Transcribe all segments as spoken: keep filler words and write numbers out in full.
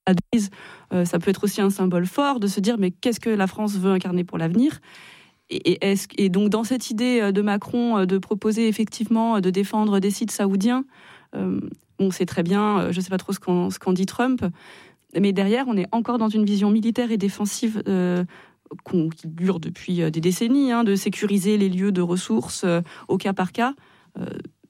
euh, ça peut être aussi un symbole fort de se dire mais qu'est-ce que la France veut incarner pour l'avenir ? Et, et, est-ce, et donc dans cette idée de Macron de proposer effectivement de défendre des sites saoudiens, euh, on sait très bien, je ne sais pas trop ce qu'en, ce qu'en dit Trump, mais derrière on est encore dans une vision militaire et défensive euh, qui dure depuis des décennies, hein, de sécuriser les lieux de ressources euh, au cas par cas, euh,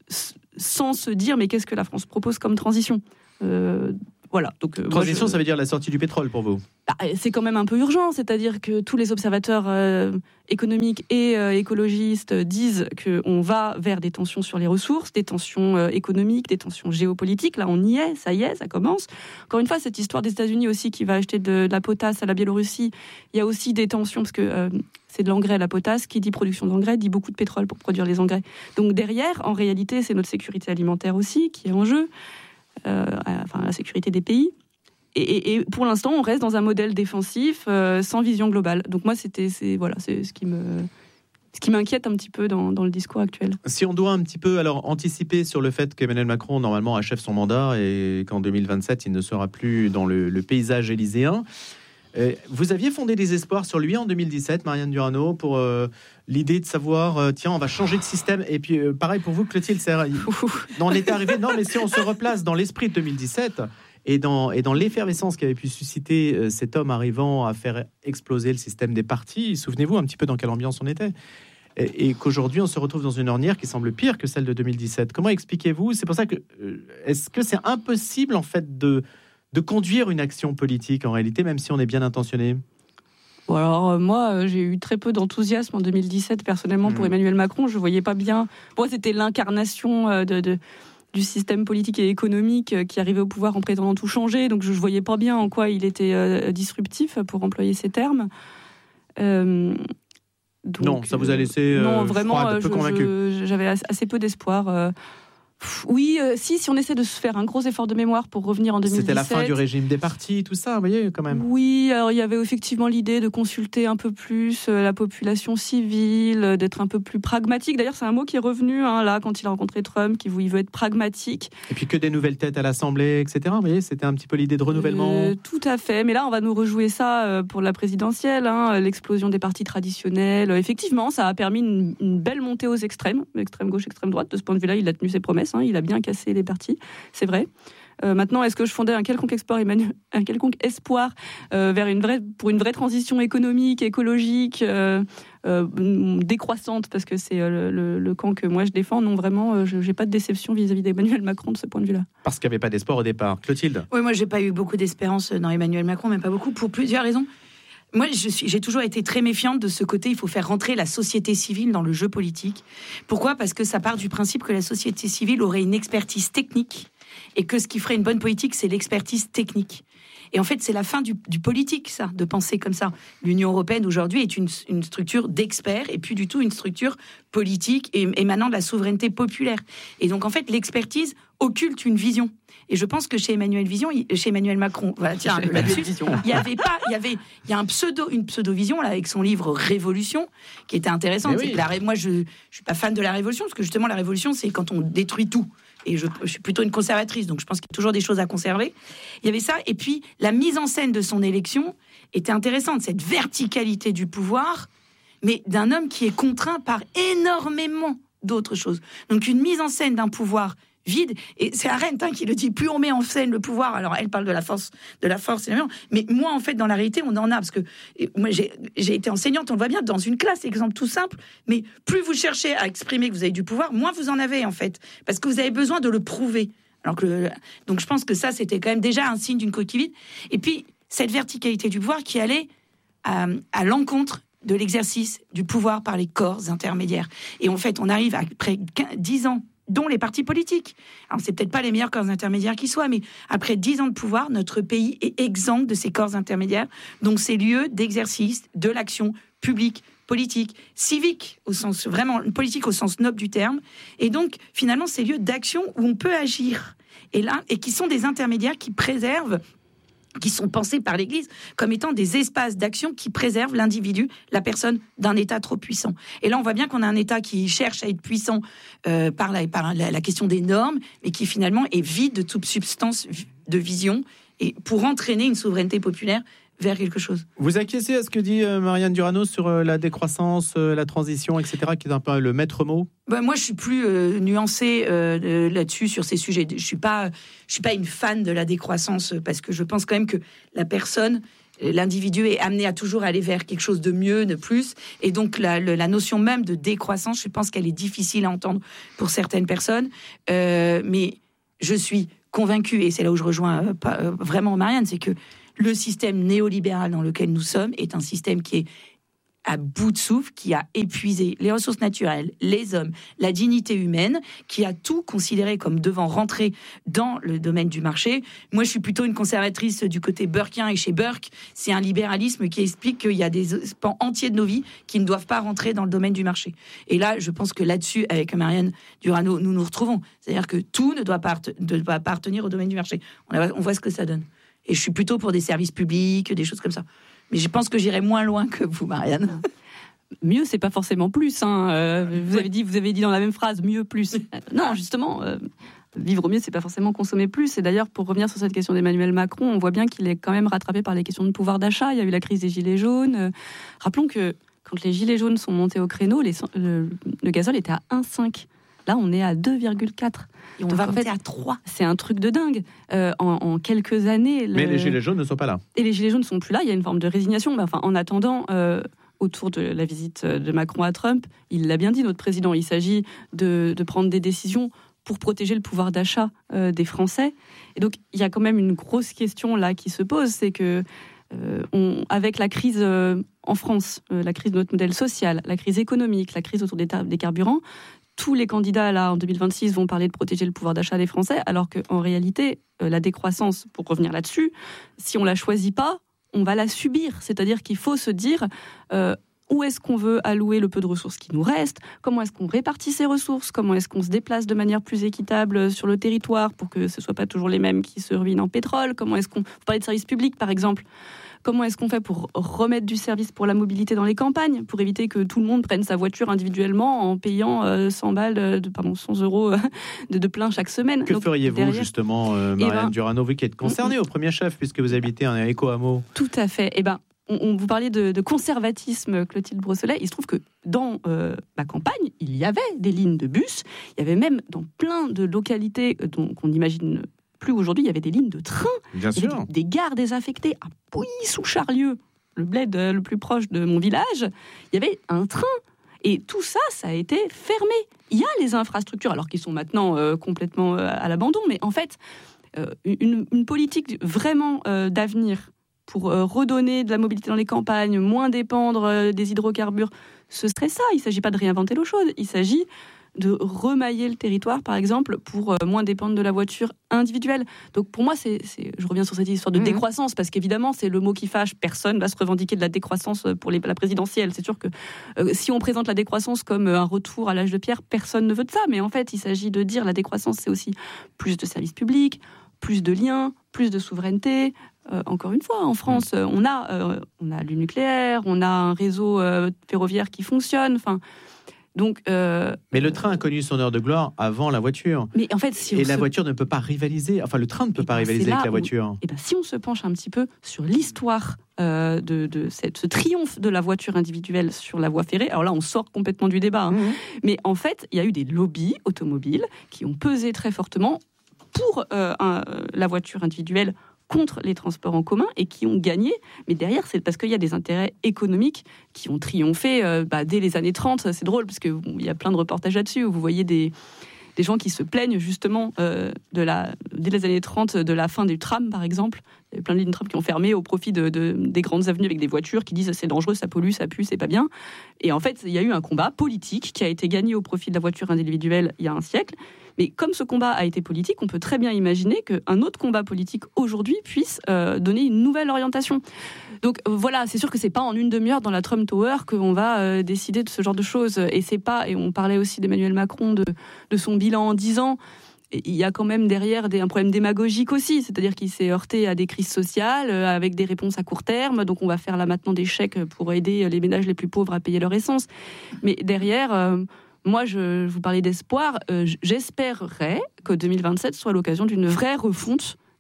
sans se dire mais qu'est-ce que la France propose comme transition ? euh, Voilà. Donc, euh, Transition, moi, je... ça veut dire la sortie du pétrole pour vous ? Bah, c'est quand même un peu urgent, c'est-à-dire que tous les observateurs euh, économiques et euh, écologistes disent qu'on va vers des tensions sur les ressources, des tensions euh, économiques, des tensions géopolitiques. Là, on y est, ça y est, ça commence. Encore une fois, cette histoire des États-Unis aussi qui va acheter de, de la potasse à la Biélorussie, il y a aussi des tensions parce que euh, c'est de l'engrais, la potasse, qui dit production d'engrais, dit beaucoup de pétrole pour produire les engrais. Donc derrière, en réalité, c'est notre sécurité alimentaire aussi qui est en jeu, euh, enfin la sécurité des pays. Et, et pour l'instant, on reste dans un modèle défensif euh, sans vision globale. Donc moi, c'était, c'est, voilà, c'est ce qui me, ce qui m'inquiète un petit peu dans, dans le discours actuel. Si on doit un petit peu alors anticiper sur le fait qu'Emmanuel Macron normalement achève son mandat et qu'en deux mille vingt-sept, il ne sera plus dans le, le paysage élyséen, euh, vous aviez fondé des espoirs sur lui en deux mille dix-sept, Marianne Durano, pour euh, l'idée de savoir, euh, tiens, on va changer de système. Et puis euh, pareil pour vous, Clotilde, c'est, on est arrivé. Non, mais si on se replace dans l'esprit de deux mille dix-sept. Et dans, et dans l'effervescence qu'avait pu susciter euh, cet homme arrivant à faire exploser le système des partis, souvenez-vous un petit peu dans quelle ambiance on était. Et, et qu'aujourd'hui, on se retrouve dans une ornière qui semble pire que celle de deux mille dix-sept. Comment expliquez-vous ? C'est pour ça que... Euh, est-ce que c'est impossible, en fait, de, de conduire une action politique, en réalité, même si on est bien intentionné ? Bon alors, euh, moi, euh, j'ai eu très peu d'enthousiasme en deux mille dix-sept, personnellement, mmh. pour Emmanuel Macron. Je ne voyais pas bien... Pour moi, c'était l'incarnation euh, de... de... du système politique et économique qui arrivait au pouvoir en prétendant tout changer. Donc je ne voyais pas bien en quoi il était euh, disruptif, pour employer ces termes. Euh, donc, non, ça vous a laissé euh, non, vraiment, froide, un peu je, convaincu. Je, j'avais assez peu d'espoir. Euh, Oui, euh, si, si on essaie de se faire un gros effort de mémoire pour revenir en deux mille dix-sept. C'était la fin du régime des partis, tout ça, vous voyez, quand même. Oui, alors il y avait effectivement l'idée de consulter un peu plus euh, la population civile, euh, d'être un peu plus pragmatique. D'ailleurs, c'est un mot qui est revenu, hein, là, quand il a rencontré Trump, qui il veut être pragmatique. Et puis que des nouvelles têtes à l'Assemblée, et cetera. Vous voyez, c'était un petit peu l'idée de renouvellement. Euh, tout à fait, mais là, on va nous rejouer ça euh, pour la présidentielle, hein, l'explosion des partis traditionnels. Euh, effectivement, ça a permis une, une belle montée aux extrêmes, extrême gauche, extrême droite. De ce point de vue-là, il a tenu ses promesses, hein, il a bien cassé les partis, c'est vrai. Euh, maintenant, est-ce que je fondais un quelconque espoir, Emmanuel, un quelconque espoir euh, vers une vraie, pour une vraie transition économique, écologique, euh, euh, décroissante, parce que c'est euh, le, le camp que moi je défends. Non, vraiment, euh, je n'ai pas de déception vis-à-vis d'Emmanuel Macron de ce point de vue-là. Parce qu'il n'y avait pas d'espoir au départ. Clotilde ? Oui, moi, j'ai pas eu beaucoup d'espérance dans Emmanuel Macron, même pas beaucoup, pour plusieurs raisons. Moi, je suis, j'ai toujours été très méfiante de ce côté. Il faut faire rentrer la société civile dans le jeu politique. Pourquoi ? Parce que ça part du principe que la société civile aurait une expertise technique et que ce qui ferait une bonne politique, c'est l'expertise technique. Et en fait, c'est la fin du, du politique, ça, de penser comme ça. L'Union européenne, aujourd'hui, est une, une structure d'experts et plus du tout une structure politique et émanant de la souveraineté populaire. Et donc, en fait, l'expertise occulte une vision. Et je pense que chez Emmanuel Vision, chez Emmanuel Macron, voilà, tiens, là-dessus, il y avait pas, il y avait, il y a un pseudo, une pseudo-vision là avec son livre Révolution, qui était intéressante. Oui. C'est que la, moi, je, je suis pas fan de la Révolution parce que justement, la Révolution, c'est quand on détruit tout. Et je, je suis plutôt une conservatrice, donc je pense qu'il y a toujours des choses à conserver. Il y avait ça, et puis la mise en scène de son élection était intéressante, cette verticalité du pouvoir, mais d'un homme qui est contraint par énormément d'autres choses. Donc une mise en scène d'un pouvoir vide, et c'est Arendt hein, qui le dit, plus on met en scène le pouvoir, alors elle parle de la force, de la force, mais moi en fait dans la réalité on en a, parce que moi j'ai, j'ai été enseignante, on le voit bien dans une classe, exemple tout simple, mais plus vous cherchez à exprimer que vous avez du pouvoir, moins vous en avez en fait, parce que vous avez besoin de le prouver. Alors que le, donc je pense que ça c'était quand même déjà un signe d'une coquille vide, et puis cette verticalité du pouvoir qui allait à, à l'encontre de l'exercice du pouvoir par les corps intermédiaires. Et en fait on arrive après dix ans dont les partis politiques. Alors, c'est peut-être pas les meilleurs corps intermédiaires qui soient, mais après dix ans de pouvoir, notre pays est exempt de ces corps intermédiaires, donc ces lieux d'exercice de l'action publique, politique, civique, au sens vraiment politique au sens noble du terme, et donc finalement ces lieux d'action où on peut agir, et là, et qui sont des intermédiaires qui préservent, qui sont pensés par l'Église comme étant des espaces d'action qui préservent l'individu, la personne d'un État trop puissant. Et là, on voit bien qu'on a un État qui cherche à être puissant euh, par, la, par la, la question des normes, mais qui finalement est vide de toute substance de vision, et pour entraîner une souveraineté populaire vers quelque chose. Vous acquiescez à ce que dit euh, Marianne Durano sur euh, la décroissance, euh, la transition, et cetera, qui est un peu le maître mot? Ben, moi, je suis plus euh, nuancée euh, là-dessus, sur ces sujets. Je suis pas, je suis pas une fan de la décroissance, parce que je pense quand même que la personne, l'individu est amené à toujours aller vers quelque chose de mieux, de plus. Et donc, la, la notion même de décroissance, je pense qu'elle est difficile à entendre pour certaines personnes. Euh, mais je suis convaincue, et c'est là où je rejoins euh, pas, euh, vraiment Marianne, c'est que le système néolibéral dans lequel nous sommes est un système qui est à bout de souffle, qui a épuisé les ressources naturelles, les hommes, la dignité humaine, qui a tout considéré comme devant rentrer dans le domaine du marché. Moi, je suis plutôt une conservatrice du côté burkien, et chez Burke, c'est un libéralisme qui explique qu'il y a des pans entiers de nos vies qui ne doivent pas rentrer dans le domaine du marché. Et là, je pense que là-dessus, avec Marianne Durano, nous nous retrouvons. C'est-à-dire que tout ne doit pas, ne doit pas appartenir au domaine du marché. On, a, on voit ce que ça donne. Et je suis plutôt pour des services publics, des choses comme ça. Mais je pense que j'irai moins loin que vous, Marianne. Mieux, c'est pas forcément plus. Hein. Euh, vous avez dit, vous avez dit dans la même phrase, mieux, plus. Euh, non, justement, euh, vivre mieux, c'est pas forcément consommer plus. Et d'ailleurs, pour revenir sur cette question d'Emmanuel Macron, on voit bien qu'il est quand même rattrapé par les questions de pouvoir d'achat. Il y a eu la crise des gilets jaunes. Euh, rappelons que quand les gilets jaunes sont montés au créneau, les, le, le gazole était à un virgule cinq. Là, on est à deux virgule quatre. Et on Donc, va monter à trois. C'est un truc de dingue. Euh, en, en quelques années... Le... Mais les gilets jaunes ne sont pas là. Et les gilets jaunes ne sont plus là. Il y a une forme de résignation. Mais enfin, en attendant, euh, autour de la visite de Macron à Trump, il l'a bien dit, notre président, il s'agit de, de prendre des décisions pour protéger le pouvoir d'achat euh, des Français. Et donc, il y a quand même une grosse question là qui se pose, c'est que euh, on, avec la crise euh, en France, euh, la crise de notre modèle social, la crise économique, la crise autour des, tar- des carburants, tous les candidats là en deux mille vingt-six vont parler de protéger le pouvoir d'achat des Français, alors qu'en réalité, euh, la décroissance, pour revenir là-dessus, si on la choisit pas, on va la subir. C'est-à-dire qu'il faut se dire euh, où est-ce qu'on veut allouer le peu de ressources qui nous reste, comment est-ce qu'on répartit ces ressources, comment est-ce qu'on se déplace de manière plus équitable sur le territoire pour que ce ne soit pas toujours les mêmes qui se ruinent en pétrole, comment est-ce qu'on... Vous parlez de services publics, par exemple. Comment est-ce qu'on fait pour remettre du service pour la mobilité dans les campagnes, pour éviter que tout le monde prenne sa voiture individuellement en payant euh, cent balles, de, pardon, cent euros de, de plein chaque semaine. Que Donc, feriez-vous derrière... justement, euh, Marianne ben, Durano, vous qui êtes concernée au premier chef, puisque vous habitez un éco-hameau? Tout à fait. Eh ben, on, on vous parlait de, de conservatisme, Clotilde Brosselet. Il se trouve que dans euh, la campagne, il y avait des lignes de bus. Il y avait même dans plein de localités euh, dont, qu'on imagine plus aujourd'hui, il y avait des lignes de train. Bien il y avait sûr. Des, des gares désaffectées à Pouilly-sous-Charlieu, le bled le plus proche de mon village. Il y avait un train. Et tout ça, ça a été fermé. Il y a les infrastructures, alors qu'ils sont maintenant euh, complètement euh, à l'abandon, mais en fait, euh, une, une politique vraiment euh, d'avenir pour euh, redonner de la mobilité dans les campagnes, moins dépendre euh, des hydrocarbures, ce serait ça. Il ne s'agit pas de réinventer l'eau chaude, il s'agit de remailler le territoire, par exemple, pour euh, moins dépendre de la voiture individuelle. Donc pour moi, c'est, c'est, je reviens sur cette histoire de mmh. décroissance, parce qu'évidemment, c'est le mot qui fâche. Personne ne va se revendiquer de la décroissance pour les, la présidentielle. C'est sûr que euh, si on présente la décroissance comme un retour à l'âge de pierre, personne ne veut de ça. Mais en fait, il s'agit de dire la décroissance, c'est aussi plus de services publics, plus de liens, plus de souveraineté. Euh, encore une fois, en France, mmh. on a, euh, on a le nucléaire, on a un réseau euh, ferroviaire qui fonctionne. Enfin. Donc, euh, mais le train a connu son heure de gloire avant la voiture. Mais en fait, si et on la se... voiture ne peut pas rivaliser. Enfin, le train ne peut et pas ben rivaliser avec la où... voiture. Et ben, si on se penche un petit peu sur l'histoire euh, de, de cette, ce triomphe de la voiture individuelle sur la voie ferrée, alors là, on sort complètement du débat. Hein. Mmh. Mais en fait, il y a eu des lobbies automobiles qui ont pesé très fortement pour euh, un, la voiture individuelle contre les transports en commun et qui ont gagné. Mais derrière, c'est parce qu'il y a des intérêts économiques qui ont triomphé euh, bah, dès les années trente. C'est drôle parce qu'il bon, y a plein de reportages là-dessus où vous voyez des, des gens qui se plaignent justement euh, de la, dès les années trente de la fin du tram, par exemple. Il y a plein de lignes de tram qui ont fermé au profit de, de, des grandes avenues avec des voitures qui disent c'est dangereux, ça pollue, ça pue, c'est pas bien. Et en fait, il y a eu un combat politique qui a été gagné au profit de la voiture individuelle il y a un siècle. Mais comme ce combat a été politique, on peut très bien imaginer qu'un autre combat politique aujourd'hui puisse euh, donner une nouvelle orientation. Donc euh, voilà, c'est sûr que c'est pas en une demi-heure dans la Trump Tower qu'on va euh, décider de ce genre de choses. Et c'est pas, et on parlait aussi d'Emmanuel Macron, de, de son bilan en dix ans. Il y a quand même derrière des, un problème démagogique aussi, c'est-à-dire qu'il s'est heurté à des crises sociales euh, avec des réponses à court terme. Donc on va faire là maintenant des chèques pour aider les ménages les plus pauvres à payer leur essence. Mais derrière... Euh, Moi, je, je vous parlais d'espoir. Euh, j'espérerais que deux mille vingt-sept soit l'occasion d'une vraie refonte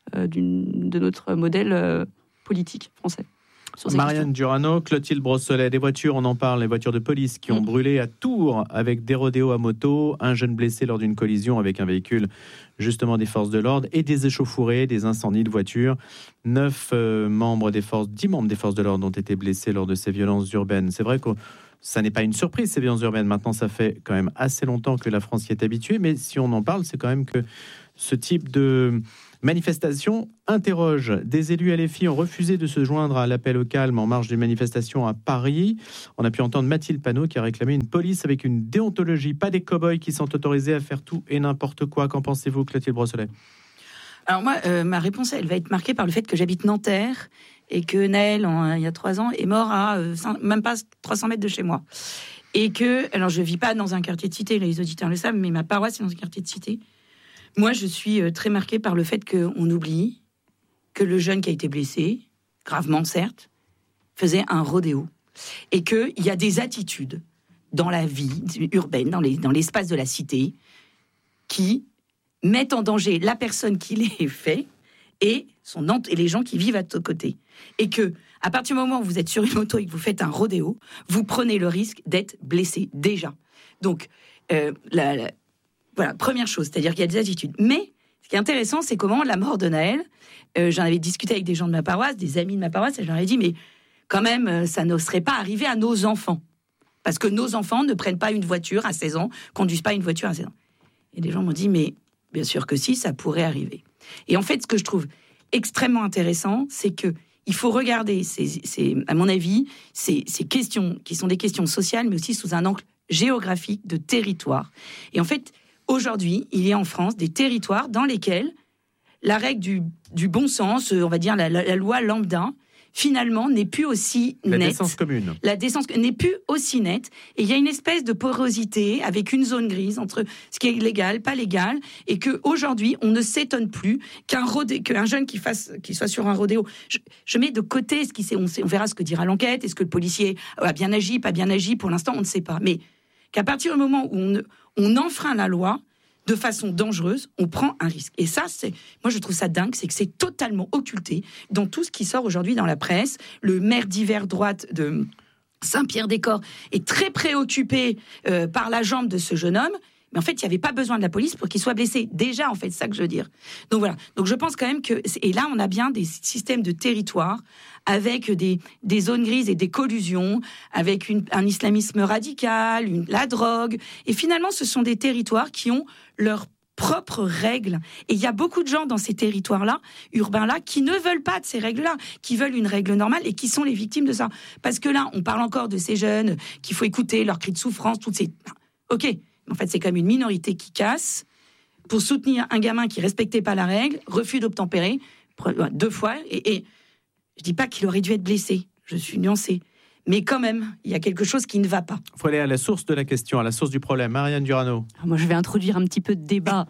euh, d'une, de notre modèle euh, politique français. Marianne Durano, Clotilde Brossolet, des voitures, on en parle, les voitures de police qui ont mmh. brûlé à Tours avec des rodéos à moto, un jeune blessé lors d'une collision avec un véhicule justement des forces de l'ordre et des échauffourées, des incendies de voitures. Neuf euh, membres des forces, dix membres des forces de l'ordre ont été blessés lors de ces violences urbaines. C'est vrai que ça n'est pas une surprise, ces violences urbaines. Maintenant, ça fait quand même assez longtemps que la France y est habituée, mais si on en parle, c'est quand même que ce type de manifestation interroge. Des élus L F I ont refusé de se joindre à l'appel au calme en marge d'une manifestation à Paris. On a pu entendre Mathilde Panot qui a réclamé une police avec une déontologie, pas des cow-boys qui sont autorisés à faire tout et n'importe quoi. Qu'en pensez-vous, Clotilde Brossolet ? Alors moi, euh, ma réponse, elle va être marquée par le fait que j'habite Nanterre et que Naël, en, il y a trois ans, est mort à euh, cinq, même pas trois cents mètres de chez moi. Et que, alors je vis pas dans un quartier de cité, les auditeurs le savent, mais ma paroisse est dans un quartier de cité. Moi, je suis très marquée par le fait qu'on oublie que le jeune qui a été blessé, gravement certes, faisait un rodéo. Et qu'il y a des attitudes dans la vie urbaine, dans, les, dans l'espace de la cité, qui mettent en danger la personne qui les fait et, son, et les gens qui vivent à côté. Et que, à partir du moment où vous êtes sur une moto et que vous faites un rodéo, vous prenez le risque d'être blessé déjà. Donc, euh, la... la Voilà, première chose, c'est-à-dire qu'il y a des attitudes. Mais ce qui est intéressant, c'est comment la mort de Naël, euh, j'en avais discuté avec des gens de ma paroisse, des amis de ma paroisse, et je leur ai dit, mais quand même, ça ne serait pas arrivé à nos enfants. Parce que nos enfants ne prennent pas une voiture à seize ans, conduisent pas une voiture à seize ans. Et les gens m'ont dit, mais bien sûr que si, ça pourrait arriver. Et en fait, ce que je trouve extrêmement intéressant, c'est que il faut regarder, ces, ces, à mon avis, ces, ces questions, qui sont des questions sociales, mais aussi sous un angle géographique, de territoire. Et en fait, aujourd'hui, il y a en France des territoires dans lesquels la règle du, du bon sens, on va dire la, la, la loi lambda, finalement n'est plus aussi nette. La décence commune. La décence n'est plus aussi nette. Et il y a une espèce de porosité avec une zone grise entre ce qui est légal, pas légal, et qu'aujourd'hui, on ne s'étonne plus qu'un, rodé, qu'un jeune qui, fasse, qui soit sur un rodéo. Je, je mets de côté ce qui sait, on, sait, on verra ce que dira l'enquête, est-ce que le policier a bien agi, pas bien agi, pour l'instant, on ne sait pas. Mais qu'à partir du moment où on, on enfreint la loi de façon dangereuse, on prend un risque. Et ça, c'est, moi, je trouve ça dingue, c'est que c'est totalement occulté dans tout ce qui sort aujourd'hui dans la presse. Le maire d'hiver droite de Saint-Pierre-des-Corps est très préoccupé euh, par la jambe de ce jeune homme. Mais en fait, il n'y avait pas besoin de la police pour qu'il soit blessé. Déjà, en fait, c'est ça que je veux dire. Donc voilà. Donc je pense quand même que... Et là, on a bien des systèmes de territoire avec des, des zones grises et des collusions, avec une, un islamisme radical, une, la drogue. Et finalement, ce sont des territoires qui ont leurs propres règles. Et il y a beaucoup de gens dans ces territoires-là, urbains-là, qui ne veulent pas de ces règles-là, qui veulent une règle normale et qui sont les victimes de ça. Parce que là, on parle encore de ces jeunes qu'il faut écouter leurs cris de souffrance, toutes ces... OK. En fait, c'est comme une minorité qui casse pour soutenir un gamin qui respectait pas la règle, refus d'obtempérer, deux fois. Et, et je dis pas qu'il aurait dû être blessé. Je suis nuancée. Mais quand même, il y a quelque chose qui ne va pas. Il faut aller à la source de la question, à la source du problème. Marianne Durano. Moi, je vais introduire un petit peu de débat.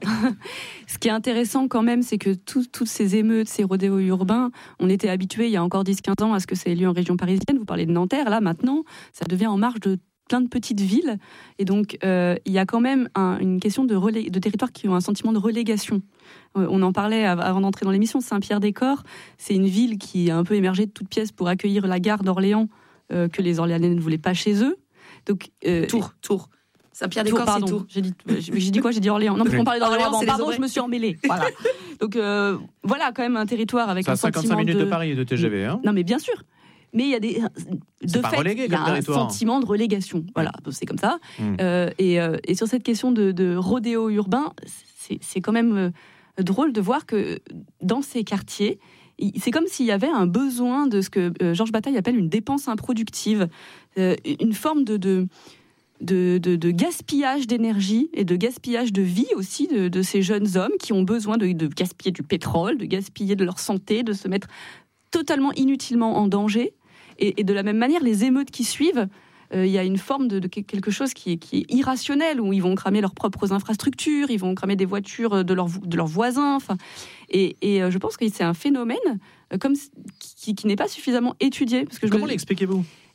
Ce qui est intéressant quand même, c'est que tout, toutes ces émeutes, ces rodéos urbains, on était habitués il y a encore dix quinze ans à ce que ça ait lieu en région parisienne. Vous parlez de Nanterre, là maintenant, ça devient en marge de plein de petites villes, et donc euh, il y a quand même un, une question de, relé- de territoires qui ont un sentiment de relégation. Euh, on en parlait avant d'entrer dans l'émission, Saint-Pierre-des-Corps, c'est une ville qui a un peu émergé de toutes pièces pour accueillir la gare d'Orléans, euh, que les Orléanais ne voulaient pas chez eux. Donc, euh, Tours, Tours. Saint-Pierre-des-Corps, Tours, c'est Tours. J'ai dit, j'ai dit quoi J'ai dit Orléans. Non, parce qu'on parlait d'Orléans. Orléans, Bon, pardon, je me suis emmêlée. Voilà. Donc, euh, voilà quand même un territoire avec ça un a cinquante-cinq sentiment minutes de... de Paris de T G V. Hein non, mais bien sûr. Mais il y a des... De pas fait, relégué il y a comme un territoire. sentiment de relégation. Voilà, donc c'est comme ça. Mmh. Euh, et, euh, et sur cette question de, de rodéo urbain, c'est, c'est quand même euh, drôle de voir que dans ces quartiers, c'est comme s'il y avait un besoin de ce que euh, Georges Bataille appelle une dépense improductive, euh, une forme de... de De, de, de gaspillage d'énergie et de gaspillage de vie aussi de, de ces jeunes hommes qui ont besoin de, de gaspiller du pétrole, de gaspiller de leur santé, de se mettre totalement inutilement en danger. Et, et de la même manière, les émeutes qui suivent, il euh, y a une forme de, de quelque chose qui est, qui est irrationnel, où ils vont cramer leurs propres infrastructures, ils vont cramer des voitures de, leur, de leurs voisins. Enfin, et, et euh, je pense que c'est un phénomène euh, comme, qui, qui n'est pas suffisamment étudié. Parce que je Comment me... l'expliquez-vous ?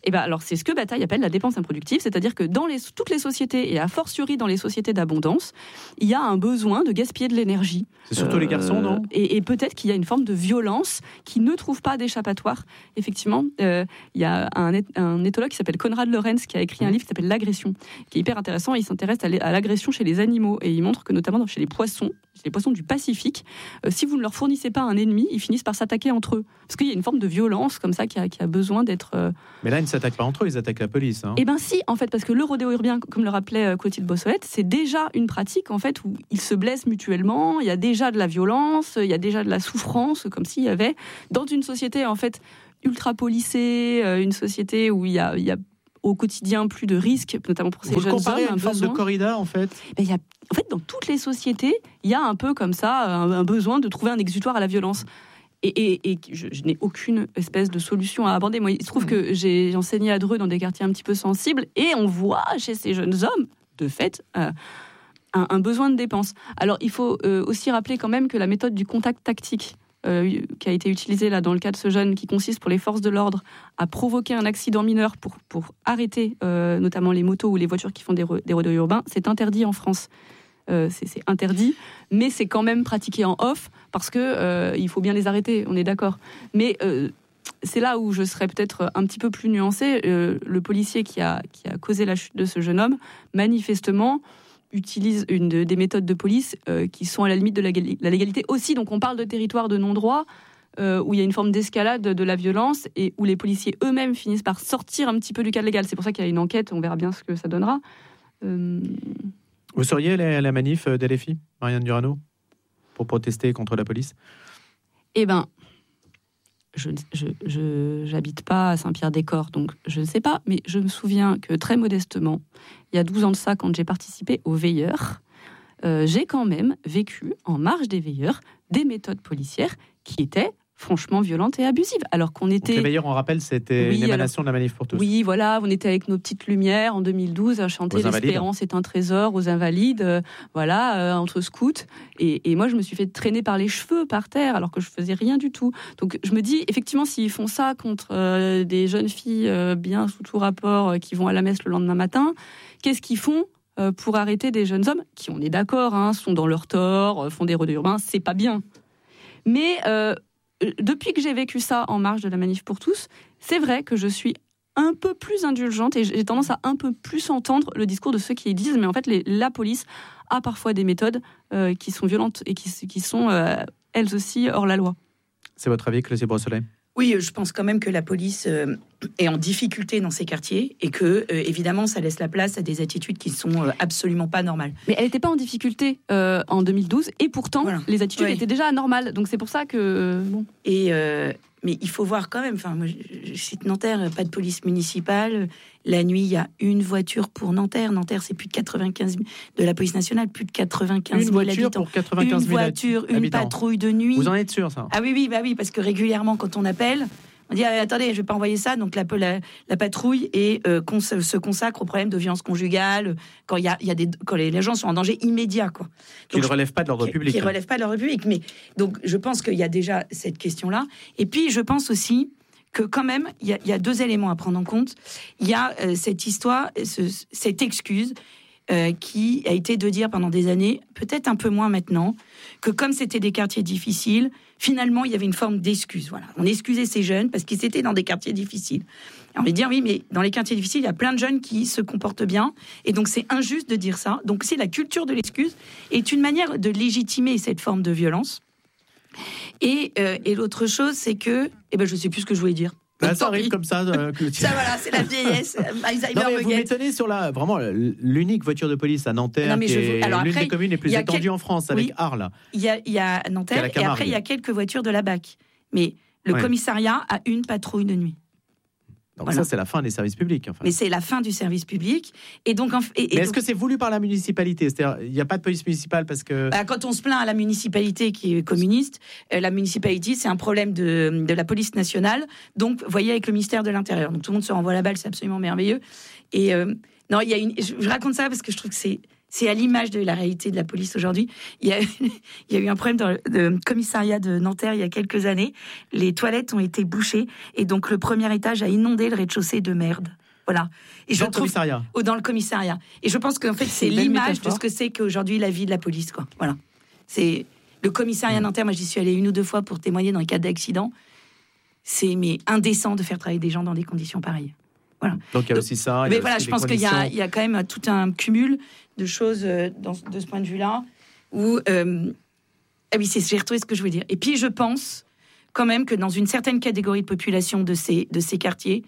Et ben alors c'est ce que Bataille appelle la dépense improductive, c'est-à-dire que dans les, toutes les sociétés et a fortiori dans les sociétés d'abondance, il y a un besoin de gaspiller de l'énergie. C'est surtout euh, les garçons, non ? et, et peut-être qu'il y a une forme de violence qui ne trouve pas d'échappatoire. Effectivement, euh, il y a un, un éthologue qui s'appelle Konrad Lorenz qui a écrit un livre qui s'appelle L'agression, qui est hyper intéressant. Il s'intéresse à l'agression chez les animaux et il montre que notamment chez les poissons, chez les poissons du Pacifique, euh, si vous ne leur fournissez pas un ennemi, ils finissent par s'attaquer entre eux, parce qu'il y a une forme de violence comme ça qui a, qui a besoin d'être. Euh... Mais là, ils ne s'attaquent pas entre eux, ils attaquent la police. Hein. Eh ben si, en fait, parce que le rodéo urbain, comme le rappelait Clotilde Beausoleil, c'est déjà une pratique en fait où ils se blessent mutuellement. Il y a déjà de la violence, il y a déjà de la souffrance, comme s'il y avait dans une société en fait ultra policée, une société où il y a, il y a au quotidien plus de risques, notamment pour ces Vous jeunes hommes. Vous comparez à une forme besoin. de corrida en fait. Ben, il y a, en fait, dans toutes les sociétés, il y a un peu comme ça un, un besoin de trouver un exutoire à la violence. Et, et, et je, je n'ai aucune espèce de solution à aborder. Moi, il se trouve que j'ai enseigné à Dreux dans des quartiers un petit peu sensibles, et on voit chez ces jeunes hommes, de fait, euh, un, un besoin de dépense. Alors, il faut euh, aussi rappeler quand même que la méthode du contact tactique, euh, qui a été utilisée là dans le cas de ce jeune, qui consiste pour les forces de l'ordre à provoquer un accident mineur pour, pour arrêter euh, notamment les motos ou les voitures qui font des, re, des rodéos urbains, c'est interdit en France. Euh, c'est, c'est interdit, mais c'est quand même pratiqué en off parce que euh, il faut bien les arrêter, on est d'accord. Mais euh, c'est là où je serais peut-être un petit peu plus nuancée. Euh, le policier qui a, qui a causé la chute de ce jeune homme, manifestement, utilise une de, des méthodes de police euh, qui sont à la limite de la, la légalité aussi. Donc on parle de territoire de non-droit, euh, où il y a une forme d'escalade de, de la violence et où les policiers eux-mêmes finissent par sortir un petit peu du cadre légal. C'est pour ça qu'il y a une enquête, on verra bien ce que ça donnera. Euh... Vous seriez à la manif d'L F I, Marianne Durano, pour protester contre la police ? Eh bien, je, je, je, j'habite pas à Saint-Pierre-des-Corps, donc je ne sais pas, mais je me souviens que très modestement, il y a douze ans de ça, quand j'ai participé aux Veilleurs, euh, j'ai quand même vécu, en marge des Veilleurs, des méthodes policières qui étaient franchement violentes et abusives. Alors qu'on était... Donc les Veilleurs, on rappelle, c'était oui, une émanation alors... de la Manif pour tous. Oui, voilà, on était avec nos petites lumières en deux mille douze à chanter l'espérance est un trésor aux invalides, euh, voilà, euh, entre scouts. Et, et moi, je me suis fait traîner par les cheveux par terre alors que je faisais rien du tout. Donc je me dis, effectivement, s'ils font ça contre euh, des jeunes filles euh, bien sous tout rapport euh, qui vont à la messe le lendemain matin, qu'est-ce qu'ils font euh, pour arrêter des jeunes hommes qui, on est d'accord, hein, sont dans leur tort, euh, font des rodéos urbains, c'est pas bien. Mais... Euh, depuis que j'ai vécu ça en marge de la Manif pour tous, c'est vrai que je suis un peu plus indulgente et j'ai tendance à un peu plus entendre le discours de ceux qui disent mais en fait les, la police a parfois des méthodes euh, qui sont violentes et qui, qui sont euh, elles aussi hors la loi. C'est votre avis, Clotilde Beausoleil ? Oui, je pense quand même que la police euh, est en difficulté dans ces quartiers et que, euh, évidemment, ça laisse la place à des attitudes qui sont euh, absolument pas normales. Mais elle n'était pas en difficulté euh, en deux mille douze et pourtant, voilà. les attitudes ouais. étaient déjà anormales. Donc c'est pour ça que... Euh, bon. Et... Euh, Mais il faut voir quand même, enfin, moi, je cite Nanterre, pas de police municipale. La nuit, il y a une voiture pour Nanterre. Nanterre, c'est plus de quatre-vingt-quinze mille de la police nationale, plus de quatre-vingt-quinze mille habitants. Une voiture pour quatre-vingt-quinze mille Une voiture, une habitants. patrouille de nuit. Vous en êtes sûr, ça ? Ah oui, oui, bah oui, parce que régulièrement, quand on appelle, on dit ah, attendez, je vais pas envoyer ça. Donc la, la, la patrouille et euh, cons- se consacre au problème de violence conjugale quand il y a, y a des, quand les, les gens sont en danger immédiat, quoi. Qui ne relèvent pas de l'ordre public. Qui ne relèvent pas de l'ordre public. Mais donc je pense qu'il y a déjà cette question-là. Et puis je pense aussi que quand même il y, y a deux éléments à prendre en compte. Il y a euh, cette histoire, ce, cette excuse. Euh, qui a été de dire pendant des années, peut-être un peu moins maintenant, que comme c'était des quartiers difficiles, finalement, il y avait une forme d'excuse. Voilà. On excusait ces jeunes parce qu'ils étaient dans des quartiers difficiles. Et on va dire, oui, mais dans les quartiers difficiles, il y a plein de jeunes qui se comportent bien, et donc c'est injuste de dire ça. Donc c'est la culture de l'excuse est une manière de légitimer cette forme de violence. Et, euh, et l'autre chose, c'est que... Eh ben, je ne sais plus ce que je voulais dire. Là, ça arrive comme ça. Euh, ça, voilà, c'est la vieillesse. Alzheimer non, mais me vous guette. m'étonnez sur la, vraiment, l'unique voiture de police à Nanterre, non, mais qui est alors, l'une après, des communes les plus étendues quel... en France, avec oui, Arles. Il y a, il y a Nanterre, et après, il y a quelques voitures de la B A C. Mais le ouais. commissariat a une patrouille de nuit. Donc voilà. Ça, c'est la fin des services publics. Enfin. Mais c'est la fin du service public. Et donc, et, et Mais est-ce donc, que c'est voulu par la municipalité ? C'est-à-dire, il n'y a pas de police municipale parce que... Bah, quand on se plaint à la municipalité qui est communiste, euh, la municipalité, c'est un problème de, de la police nationale. Donc, vous voyez, avec le ministère de l'Intérieur. Donc, tout le monde se renvoie la balle, c'est absolument merveilleux. Et euh, non, il y a une... Je, je raconte ça parce que je trouve que c'est... c'est à l'image de la réalité de la police aujourd'hui. Il y a, il y a eu un problème dans le, le commissariat de Nanterre il y a quelques années. Les toilettes ont été bouchées et donc le premier étage a inondé le rez-de-chaussée de merde. Voilà. Et dans je le trouve, commissariat. Oh, dans le commissariat. Et je pense qu'en fait, c'est, c'est l'image de ce que c'est qu'aujourd'hui la vie de la police, quoi. Voilà. C'est le commissariat mmh. Nanterre. Moi, j'y suis allée une ou deux fois pour témoigner dans les cas d'accidents. C'est mais indécent de faire travailler des gens dans des conditions pareilles. Voilà. Donc il y a aussi ça. Mais voilà, je pense qu'il y a, il y a quand même tout un cumul de choses euh, dans, de ce point de vue-là. Où, euh, ah oui, c'est, j'ai retrouvé ce que je voulais dire. Et puis je pense quand même que dans une certaine catégorie de population de ces, de ces quartiers,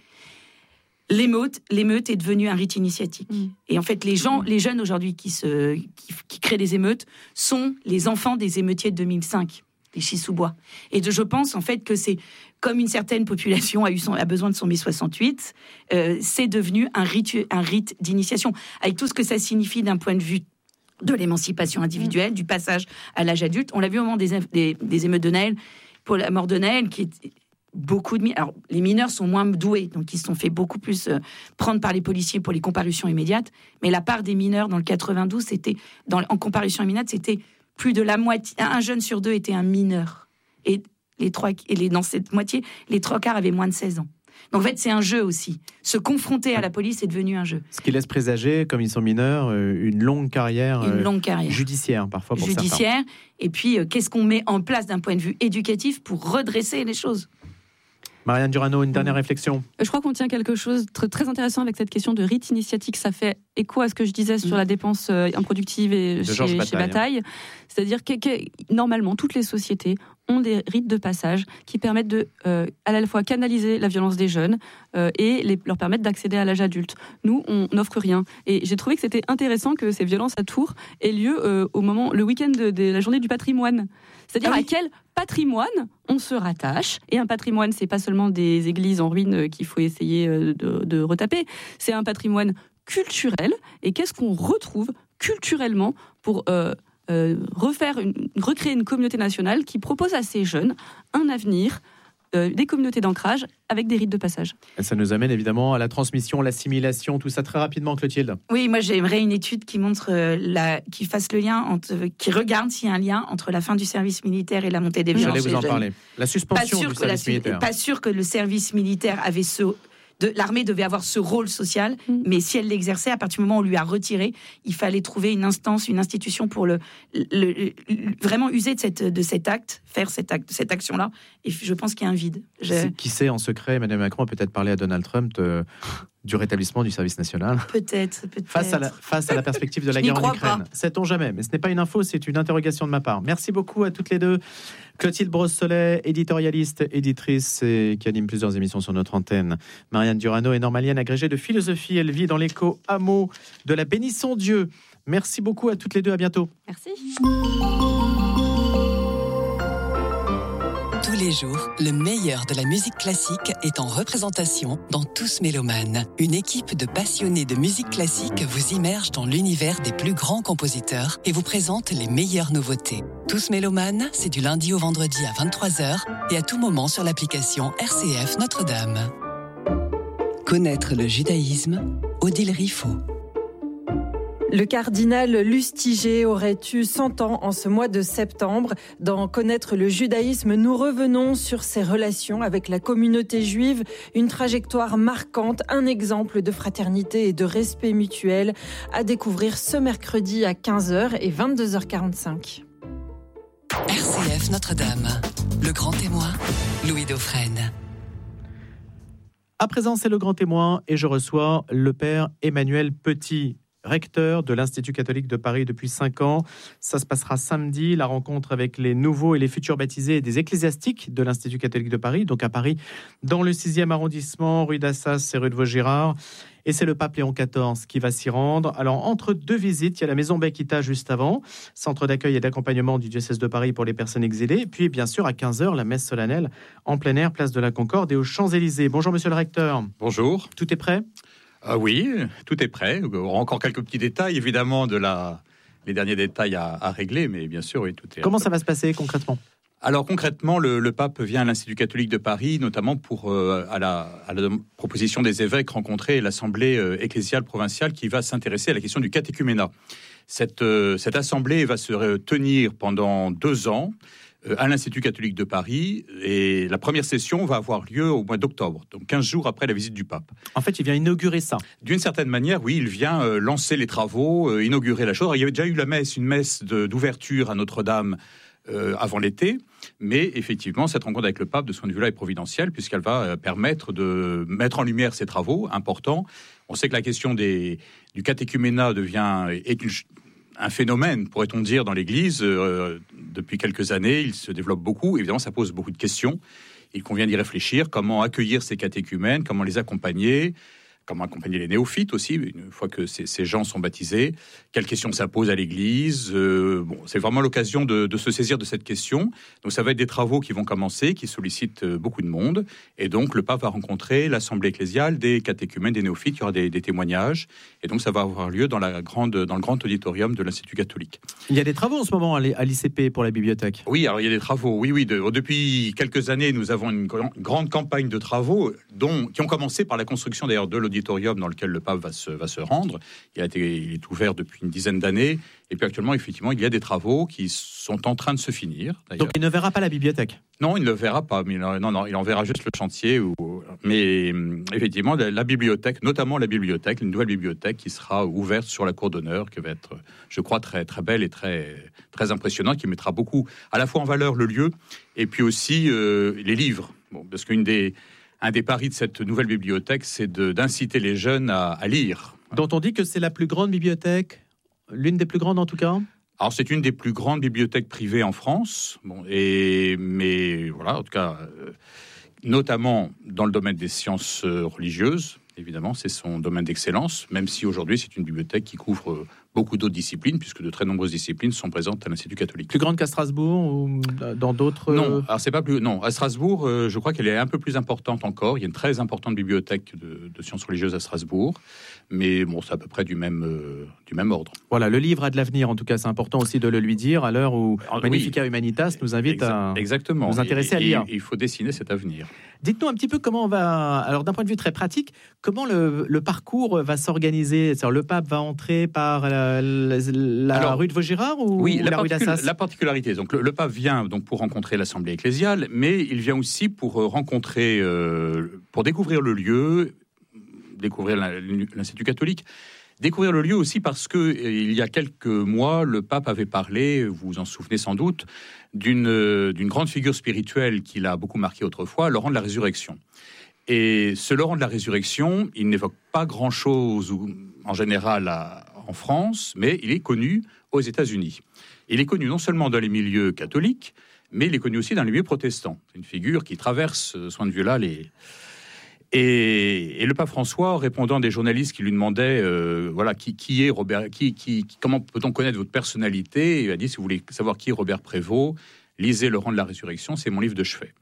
l'émeute, l'émeute est devenue un rite initiatique. Mmh. Et en fait, les gens, mmh. les jeunes aujourd'hui qui, se, qui, qui créent des émeutes sont les enfants des émeutiers de deux mille cinq, les Chis-sous-Bois. Et de, je pense en fait que c'est comme une certaine population a, eu son, a besoin de son mai soixante-huit, euh, c'est devenu un rite, un rite d'initiation, avec tout ce que ça signifie d'un point de vue de l'émancipation individuelle, mmh. du passage à l'âge adulte. On l'a vu au moment des, des, des émeutes de Naël, pour la mort de Naël, qui est beaucoup de... Alors, les mineurs sont moins doués, donc ils se sont fait beaucoup plus euh, prendre par les policiers pour les comparutions immédiates, mais la part des mineurs dans le quatre-vingt-douze, c'était, dans, en comparution immédiate, c'était plus de la moitié... Un jeune sur deux était un mineur. Et, les trois, et les, dans cette moitié, les trois quarts avaient moins de seize ans. Donc en fait, c'est un jeu aussi. Se confronter à la police est devenu un jeu. Ce qui laisse présager, comme ils sont mineurs, une longue carrière, une longue carrière. Euh, judiciaire, parfois pour judiciaire. certains. Et puis, euh, qu'est-ce qu'on met en place d'un point de vue éducatif pour redresser les choses ? Marianne Durano, une dernière réflexion. Je crois qu'on tient quelque chose de très intéressant avec cette question de rite initiatique. Ça fait écho à ce que je disais sur la dépense improductive et de chez, Georges chez Bataille. C'est-à-dire que, que normalement, toutes les sociétés ont des rites de passage qui permettent de, euh, à la fois canaliser la violence des jeunes euh, et les, leur permettre d'accéder à l'âge adulte. Nous, on n'offre rien. Et j'ai trouvé que c'était intéressant que ces violences à Tours aient lieu euh, au moment, le week-end de, de la journée du patrimoine. C'est-à-dire ah oui. à quel patrimoine on se rattache. Et un patrimoine, c'est pas seulement des églises en ruine qu'il faut essayer de, de retaper. C'est un patrimoine culturel. Et qu'est-ce qu'on retrouve culturellement pour... Euh, Euh, refaire une, recréer une communauté nationale qui propose à ces jeunes un avenir, euh, des communautés d'ancrage avec des rites de passage. Et ça nous amène évidemment à la transmission, l'assimilation, tout ça très rapidement, Clotilde. Oui, moi j'aimerais une étude qui montre, euh, la, qui fasse le lien, entre, qui regarde s'il y a un lien entre la fin du service militaire et la montée des violences. J'allais vous en parler. La suspension du service la, militaire. Pas sûr que le service militaire avait ce... De, l'armée devait avoir ce rôle social, mmh. mais si elle l'exerçait, à partir du moment où on lui a retiré, il fallait trouver une instance, une institution pour le, le, le, le vraiment user de, cette, de cet acte, faire cet acte, cette action-là. Et je pense qu'il y a un vide. Je... Qui sait, en secret, Emmanuel Macron a peut-être parlé à Donald Trump de, du rétablissement du service national. Peut-être, peut-être. Face à la, face à la perspective de la guerre en Ukraine. Pas. Sait-on jamais, mais ce n'est pas une info, c'est une interrogation de ma part. Merci beaucoup à toutes les deux. Clotilde Brosse-Solet, éditorialiste, éditrice et qui anime plusieurs émissions sur notre antenne. Marianne Durano est normalienne agrégée de philosophie. Elle vit dans l'éco-hameau de la Bénisson-Dieu. Merci beaucoup à toutes les deux. À bientôt. Merci. Tous les jours, le meilleur de la musique classique est en représentation dans Tous Mélomanes. Une équipe de passionnés de musique classique vous immerge dans l'univers des plus grands compositeurs et vous présente les meilleures nouveautés. Tous Mélomanes, c'est du lundi au vendredi à vingt-trois heures et à tout moment sur l'application R C F Notre-Dame. Connaître le judaïsme, Odile Riffaut. Le cardinal Lustiger aurait eu cent ans en ce mois de septembre. Dans Connaître le judaïsme, nous revenons sur ses relations avec la communauté juive, une trajectoire marquante, un exemple de fraternité et de respect mutuel à découvrir ce mercredi à quinze heures et vingt-deux heures quarante-cinq. R C F Notre-Dame, le grand témoin, Louis Dauphren. À présent, c'est le grand témoin et je reçois le père Emmanuel Petit, recteur de l'Institut catholique de Paris depuis cinq ans. Ça se passera samedi, la rencontre avec les nouveaux et les futurs baptisés et des ecclésiastiques de l'Institut catholique de Paris, donc à Paris, dans le sixième arrondissement, rue d'Assas et rue de Vaugirard. Et c'est le pape Léon quatorze qui va s'y rendre. Alors, entre deux visites, il y a la maison Bekita juste avant, centre d'accueil et d'accompagnement du diocèse de Paris pour les personnes exilées. Et puis, bien sûr, à quinze heures, la messe solennelle en plein air, place de la Concorde et aux Champs-Élysées. Bonjour, monsieur le recteur. Bonjour. Tout est prêt ? Ah oui, tout est prêt. Il y aura encore quelques petits détails, évidemment, de la... les derniers détails à, à régler, mais bien sûr, oui, tout est... Comment ça va se passer concrètement ? Alors concrètement, le, le pape vient à l'Institut catholique de Paris, notamment pour, euh, à, la, à la proposition des évêques, rencontrer l'Assemblée euh, ecclésiale provinciale qui va s'intéresser à la question du catéchuménat. Cette, euh, cette assemblée va se tenir pendant deux ans euh, à l'Institut catholique de Paris, et la première session va avoir lieu au mois d'octobre, donc quinze jours après la visite du pape. En fait, il vient inaugurer ça. D'une certaine manière, oui, il vient euh, lancer les travaux, euh, inaugurer la chose. Alors, il y avait déjà eu la messe, une messe de, d'ouverture à Notre-Dame euh, avant l'été, mais effectivement, cette rencontre avec le pape, de ce point de vue-là, est providentielle, puisqu'elle va euh, permettre de mettre en lumière ces travaux importants. On sait que la question des, du catéchuménat devient, est une, un phénomène, pourrait-on dire, dans l'Église. Euh, depuis quelques années, il se développe beaucoup. Évidemment, ça pose beaucoup de questions. Il convient d'y réfléchir. Comment accueillir ces catéchumènes, comment les accompagner, comment accompagner les néophytes aussi, une fois que ces, ces gens sont baptisés. Quelles questions ça pose à l'Église? euh, bon, C'est vraiment l'occasion de, de se saisir de cette question. Donc ça va être des travaux qui vont commencer, qui sollicitent beaucoup de monde. Et donc le pape va rencontrer l'assemblée ecclésiale, des catéchumènes, des néophytes. Il y aura des, des témoignages. Et donc ça va avoir lieu dans, la grande, dans le grand auditorium de l'Institut catholique. Il y a des travaux en ce moment à l'I C P pour la bibliothèque. Oui, alors il y a des travaux. Oui, oui. De, depuis quelques années, nous avons une grand, grande campagne de travaux dont, qui ont commencé par la construction d'ailleurs de l'auditorium dans lequel le pape va se, va se rendre. Il, a été, il est ouvert depuis une dizaine d'années. Et puis actuellement, effectivement, il y a des travaux qui sont en train de se finir. Donc il ne verra pas la bibliothèque? Non, il ne le verra pas. Mais non, non, il en verra juste le chantier. Ou, mais effectivement, la, la bibliothèque, notamment la bibliothèque, une nouvelle bibliothèque qui sera ouverte sur la cour d'honneur, qui va être, je crois, très, très belle et très, très impressionnante, qui mettra beaucoup, à la fois en valeur le lieu, et puis aussi euh, les livres. Bon, parce qu'une des... Un des paris de cette nouvelle bibliothèque, c'est de, d'inciter les jeunes à, à lire. Dont on dit que c'est la plus grande bibliothèque, l'une des plus grandes en tout cas. Alors c'est une des plus grandes bibliothèques privées en France, bon, et, mais voilà, en tout cas, euh, notamment dans le domaine des sciences euh, religieuses, évidemment, c'est son domaine d'excellence, même si aujourd'hui c'est une bibliothèque qui couvre euh, beaucoup d'autres disciplines, puisque de très nombreuses disciplines sont présentes à l'Institut catholique. Plus grande qu'à Strasbourg ou dans d'autres... Non, alors c'est pas plus... Non, à Strasbourg, euh, je crois qu'elle est un peu plus importante encore. Il y a une très importante bibliothèque de, de sciences religieuses à Strasbourg, mais bon, c'est à peu près du même, euh, du même ordre. Voilà, le livre a de l'avenir, en tout cas, c'est important aussi de le lui dire, à l'heure où alors, Magnificat oui, Humanitas nous invite exa- à exactement. nous intéresser et, à lire. Il faut dessiner cet avenir. Dites-nous un petit peu comment on va... Alors d'un point de vue très pratique, comment le, le parcours va s'organiser? C'est-à-dire, le pape va entrer par la... la La Alors, rue de Vaugirard ou, oui, ou la, la rue d'Assas? La particularité, donc le, le pape vient donc pour rencontrer l'Assemblée ecclésiale, mais il vient aussi pour rencontrer, euh, pour découvrir le lieu, découvrir l'Institut catholique, découvrir le lieu aussi parce que il y a quelques mois, le pape avait parlé, vous vous en souvenez sans doute, d'une d'une grande figure spirituelle qui l'a beaucoup marqué autrefois, Laurent de la Résurrection. Et ce Laurent de la Résurrection, il n'évoque pas grand-chose en général à en France, mais il est connu aux États-Unis. Il est connu non seulement dans les milieux catholiques, mais il est connu aussi dans les milieux protestants. C'est une figure qui traverse, de ce point de vue-là, les... Et, et le pape François, répondant à des journalistes qui lui demandaient, euh, voilà, qui, qui est Robert, qui, qui, comment peut-on connaître votre personnalité? Il a dit, si vous voulez savoir qui est Robert Prévost, lisez Laurent de la Résurrection, c'est mon livre de chevet.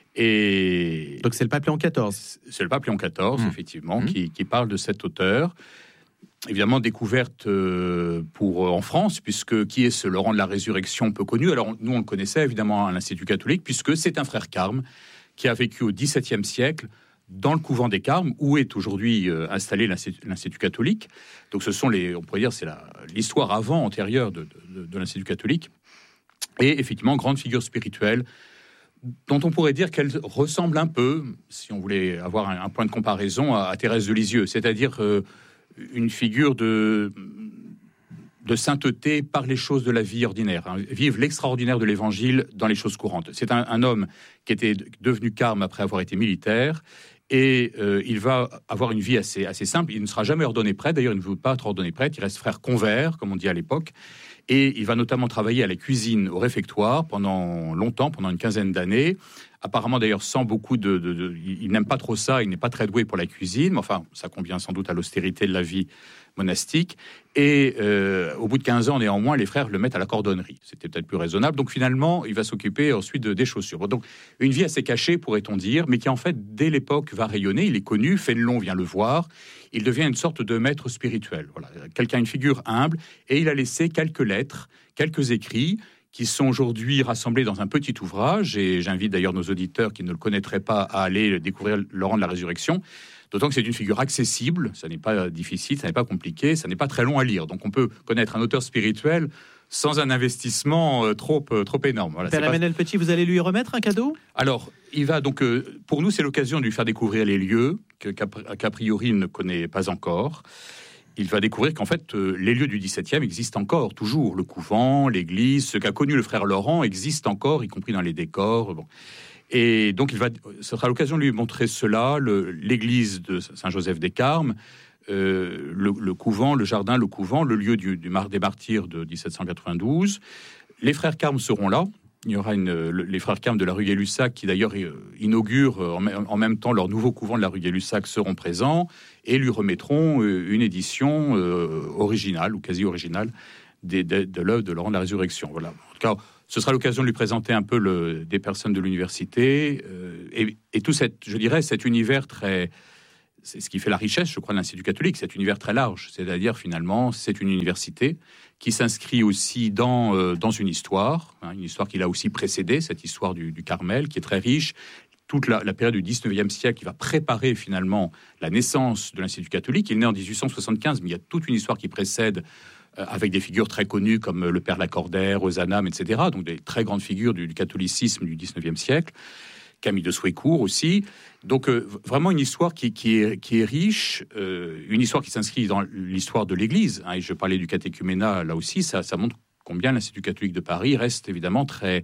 Et donc c'est le pape Léon quatorze. C'est le pape Léon quatorze, mmh. effectivement, mmh. Qui, qui parle de cet auteur. Évidemment, découverte euh, pour, euh, en France, puisque qui est ce Laurent de la Résurrection peu connu? Alors, nous, on le connaissait évidemment à l'Institut catholique, puisque c'est un frère carme qui a vécu au dix-septième siècle dans le couvent des Carmes, où est aujourd'hui euh, installé l'Institut, l'Institut catholique. Donc, ce sont les, on pourrait dire, c'est la, l'histoire avant, antérieure de, de, de l'Institut catholique. Et effectivement, grande figure spirituelle, dont on pourrait dire qu'elle ressemble un peu, si on voulait avoir un, un point de comparaison, à, à Thérèse de Lisieux, c'est-à-dire... Euh, une figure de, de sainteté par les choses de la vie ordinaire, hein. Vive l'extraordinaire de l'Évangile dans les choses courantes. C'est un, un homme qui était devenu carme après avoir été militaire, et euh, il va avoir une vie assez, assez simple. Il ne sera jamais ordonné prêtre, d'ailleurs il ne veut pas être ordonné prêtre, il reste frère convers, comme on dit à l'époque, et il va notamment travailler à la cuisine au réfectoire pendant longtemps, pendant une quinzaine d'années. Apparemment, d'ailleurs, sans beaucoup de, de, de... Il n'aime pas trop ça, il n'est pas très doué pour la cuisine, mais enfin, ça convient sans doute à l'austérité de la vie monastique. Et euh, au bout de quinze ans, néanmoins, les frères le mettent à la cordonnerie. C'était peut-être plus raisonnable. Donc, finalement, il va s'occuper ensuite de, des chaussures. Donc, une vie assez cachée, pourrait-on dire, mais qui, en fait, dès l'époque, va rayonner. Il est connu, Fénelon vient le voir. Il devient une sorte de maître spirituel. Voilà, quelqu'un, une figure humble. Et il a laissé quelques lettres, quelques écrits, qui sont aujourd'hui rassemblés dans un petit ouvrage, et j'invite d'ailleurs nos auditeurs qui ne le connaîtraient pas à aller découvrir Laurent de la Résurrection, d'autant que c'est une figure accessible, ça n'est pas difficile, ça n'est pas compliqué, ça n'est pas très long à lire, donc on peut connaître un auteur spirituel sans un investissement euh, trop, euh, trop énorme. Voilà, Père Emmanuel pas... Petit, vous allez lui remettre un cadeau ? Alors, il va donc, euh, pour nous, c'est l'occasion de lui faire découvrir les lieux que, qu'a, qu'a priori il ne connaît pas encore. Il va découvrir qu'en fait, euh, les lieux du dix-septième existent encore, toujours. Le couvent, l'église, ce qu'a connu le frère Laurent existent encore, y compris dans les décors. Bon. Et donc, il va, ce sera l'occasion de lui montrer cela, le, l'église de Saint-Joseph-des-Carmes, euh, le, le couvent, le jardin, le couvent, le lieu du, du Mar des Martyrs de dix-sept cent quatre-vingt-douze. Les frères Carmes seront là. Il y aura une, le, les frères Carmes de la rue Gay-Lussac qui d'ailleurs inaugurent en, en même temps leur nouveau couvent de la rue Gay-Lussac seront présents et lui remettront une édition euh, originale ou quasi originale des, de, de l'œuvre de Laurent de la Résurrection. Voilà. En tout cas, ce sera l'occasion de lui présenter un peu le, des personnes de l'université euh, et, et tout cette, je dirais, cet univers très... C'est ce qui fait la richesse, je crois, de l'Institut catholique, cet univers très large. C'est-à-dire, finalement, c'est une université qui s'inscrit aussi dans, euh, dans une histoire, hein, une histoire qui l'a aussi précédée, cette histoire du, du Carmel, qui est très riche. Toute la, la période du dix-neuvième siècle qui va préparer, finalement, la naissance de l'Institut catholique. Il est né en dix-huit cent soixante-quinze, mais il y a toute une histoire qui précède, euh, avec des figures très connues comme le Père Lacordaire, Ozanam, et cetera. Donc, des très grandes figures du, du catholicisme du dix-neuvième siècle. Camille de Souécourt aussi. Donc, euh, vraiment une histoire qui, qui, est, qui est riche, euh, une histoire qui s'inscrit dans l'histoire de l'Église. Hein, et je parlais du catéchuménat, là aussi, ça, ça montre combien l'Institut catholique de Paris reste évidemment très,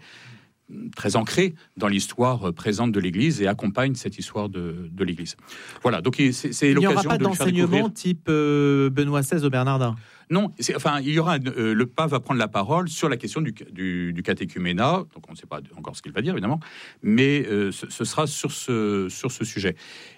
très ancré dans l'histoire présente de l'Église et accompagne cette histoire de, de l'Église. Voilà, donc c'est, c'est l'occasion de Il n'y aura pas de d'enseignement type euh, Benoît seize au Bernardin. Non, c'est, enfin, il y aura euh, le pape va prendre la parole sur la question du, du, du catéchuménat. Donc, on ne sait pas encore ce qu'il va dire, évidemment, mais euh, ce, ce sera sur ce, sur ce sujet.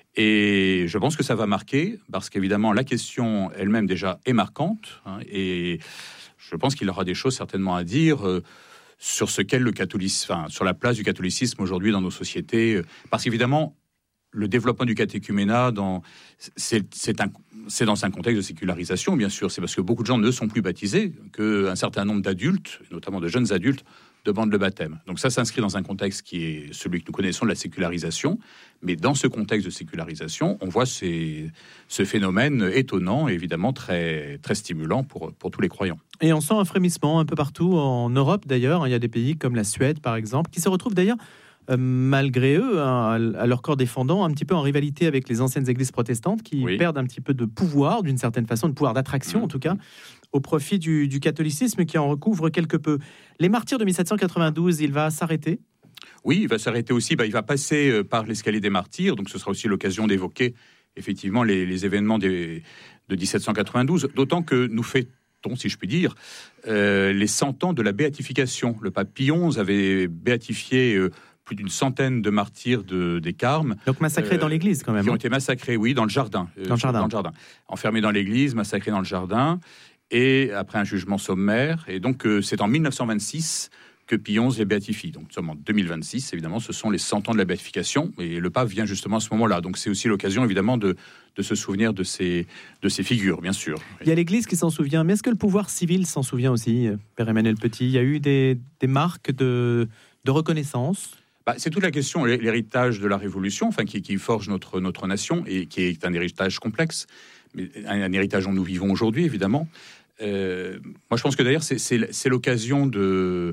Et je pense que ça va marquer, parce qu'évidemment, la question elle-même déjà est marquante, hein, et je pense qu'il aura des choses certainement à dire euh, sur ce qu'est le catholicisme, enfin, sur la place du catholicisme aujourd'hui dans nos sociétés, parce qu'évidemment, le développement du catéchuménat, dans, c'est, c'est, un, c'est dans un contexte de sécularisation, bien sûr. C'est parce que beaucoup de gens ne sont plus baptisés, qu'un certain nombre d'adultes, notamment de jeunes adultes, demandent le baptême. Donc ça s'inscrit dans un contexte qui est celui que nous connaissons de la sécularisation. Mais dans ce contexte de sécularisation, on voit ces, ce phénomène étonnant et évidemment très, très stimulant pour, pour tous les croyants. Et on sent un frémissement un peu partout en Europe d'ailleurs. Il y a des pays comme la Suède, par exemple, qui se retrouvent d'ailleurs Euh, malgré eux, hein, à leur corps défendant, un petit peu en rivalité avec les anciennes églises protestantes qui oui. perdent un petit peu de pouvoir, d'une certaine façon, de pouvoir d'attraction mmh. en tout cas, au profit du, du catholicisme qui en recouvre quelque peu. Les martyrs de dix-sept cent quatre-vingt-douze, il va s'arrêter ? Oui, il va s'arrêter aussi. Bah, il va passer par l'escalier des martyrs, donc ce sera aussi l'occasion d'évoquer effectivement les, les événements des, de dix-sept cent quatre-vingt-douze, d'autant que nous fêtons, si je puis dire, euh, les cent ans de la béatification. Le pape Pie onze avait béatifié euh, plus d'une centaine de martyrs de, des Carmes. Donc massacrés euh, dans l'église quand même. Qui ont été massacrés, oui, dans le jardin. Dans, euh, le, jardin. dans le jardin. Enfermés dans l'église, massacrés dans le jardin, et après un jugement sommaire. Et donc euh, c'est en mille neuf cent vingt-six que Pie onze les béatifie. Donc nous sommes en deux mille vingt-six, évidemment, ce sont les cent ans de la béatification. Et le pape vient justement à ce moment-là. Donc c'est aussi l'occasion, évidemment, de, de se souvenir de ces, de ces figures, bien sûr. Il y a l'église qui s'en souvient, mais est-ce que le pouvoir civil s'en souvient aussi, Père Emmanuel Petit ? Il y a eu des, des marques de, de reconnaissance ? Bah, c'est toute la question, l'héritage de la Révolution, enfin, qui, qui forge notre, notre nation et qui est un héritage complexe, mais un, un héritage dont nous vivons aujourd'hui, évidemment. Euh, moi, je pense que d'ailleurs, c'est, c'est, c'est l'occasion de,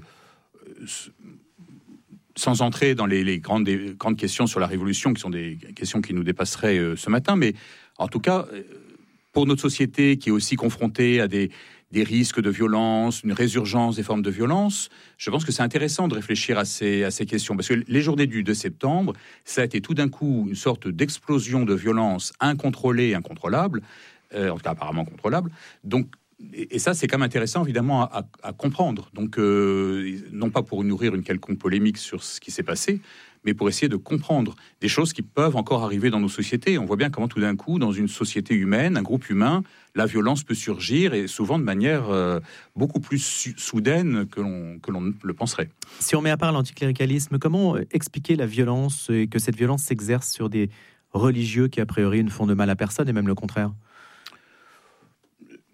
sans entrer dans les, les grandes, des, grandes questions sur la Révolution, qui sont des questions qui nous dépasseraient euh, ce matin, mais en tout cas, pour notre société qui est aussi confrontée à des des risques de violence, une résurgence des formes de violence, je pense que c'est intéressant de réfléchir à ces, à ces questions. Parce que les journées du deux septembre, ça a été tout d'un coup une sorte d'explosion de violence incontrôlée et incontrôlable, euh, en tout cas apparemment contrôlable. Donc, et, et ça, c'est quand même intéressant, évidemment, à, à, à comprendre. Donc, euh, non pas pour nourrir une quelconque polémique sur ce qui s'est passé, mais pour essayer de comprendre des choses qui peuvent encore arriver dans nos sociétés. On voit bien comment tout d'un coup, dans une société humaine, un groupe humain, la violence peut surgir et souvent de manière euh, beaucoup plus su- soudaine que l'on, que l'on le penserait. Si on met à part l'anticléricalisme, comment expliquer la violence et que cette violence s'exerce sur des religieux qui a priori ne font de mal à personne et même le contraire ?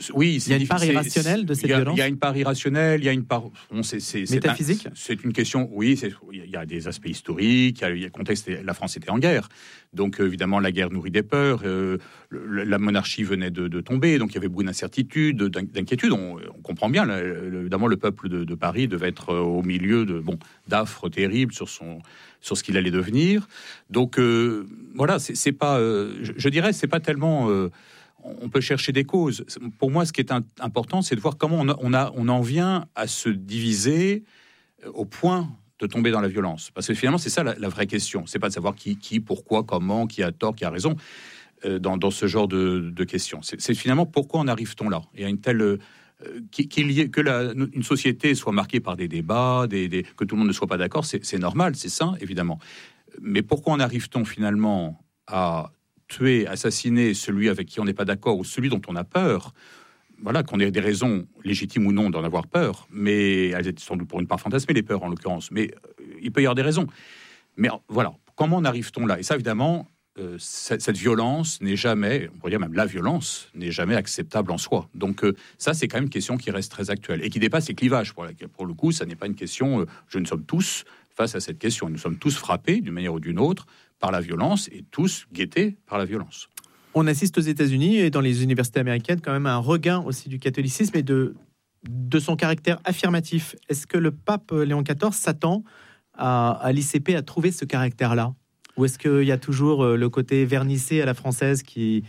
Oui, il y a une part irrationnelle de cette il a, violence. Il y a une part irrationnelle, il y a une part bon, c'est, c'est, c'est métaphysique. Un, c'est une question. Oui, c'est, il y a des aspects historiques. Il y a, il y a le contexte. La France était en guerre, donc évidemment la guerre nourrit des peurs. Euh, le, la monarchie venait de, de tomber, donc il y avait beaucoup d'incertitudes, d'inquiétudes. On, on comprend bien. Là, évidemment, le peuple de, de Paris devait être au milieu de bon d'affres terribles sur son sur ce qu'il allait devenir. Donc euh, voilà, c'est, c'est pas. Euh, je, je dirais, c'est pas tellement. Euh, On peut chercher des causes. Pour moi, ce qui est un, important, c'est de voir comment on, a, on, a, on en vient à se diviser au point de tomber dans la violence. Parce que finalement, c'est ça la, la vraie question. C'est pas de savoir qui, qui, pourquoi, comment, qui a tort, qui a raison euh, dans, dans ce genre de, de questions. C'est, c'est finalement pourquoi en arrive-t-on là ? Il y a une telle euh, qu'il y ait, que la, une société soit marquée par des débats, des, des, que tout le monde ne soit pas d'accord, c'est, c'est normal, c'est sain, évidemment. Mais pourquoi en arrive-t-on finalement à tuer, assassiner celui avec qui on n'est pas d'accord ou celui dont on a peur, voilà, qu'on ait des raisons légitimes ou non d'en avoir peur, mais elles étaient sans doute pour une part fantasmée, les peurs en l'occurrence, mais euh, il peut y avoir des raisons. Mais voilà, comment en arrive-t-on là ? Et ça, évidemment, euh, cette, cette violence n'est jamais, on pourrait dire même la violence, n'est jamais acceptable en soi. Donc euh, ça, c'est quand même une question qui reste très actuelle et qui dépasse les clivages. Pour, la, pour le coup, ça n'est pas une question, euh, je nous sommes tous face à cette question, nous sommes tous frappés d'une manière ou d'une autre par la violence et tous guettés par la violence. On assiste aux États-Unis et dans les universités américaines quand même à un regain aussi du catholicisme et de, de son caractère affirmatif. Est-ce que le pape Léon quatorze s'attend à, à l'I C P à trouver ce caractère-là ? Ou est-ce qu'il y a toujours le côté vernissé à la française qui,